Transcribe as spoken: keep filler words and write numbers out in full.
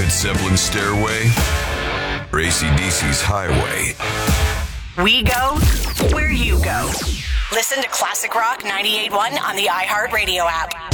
Led Zeppelin's Stairway or A C D C's Highway? We go where you go. Listen to Classic Rock ninety-eight point one on the iHeartRadio app.